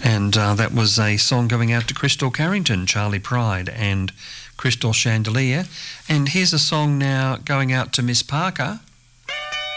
And that was a song going out to Crystal Carrington, Charlie Pride and Crystal Chandelier. And here's a song now going out to Miss Parker.